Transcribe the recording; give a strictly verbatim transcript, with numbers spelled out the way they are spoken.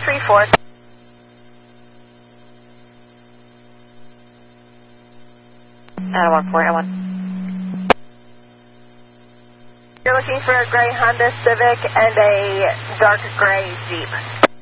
three four. Adam one four, Adam one. You're looking for a gray Honda Civic and a dark gray Jeep.